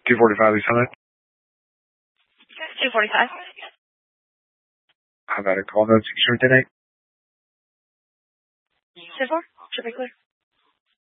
245 East Sunday. 245. I've had a call notes. Sure, 10-8. 10-4. Should be clear.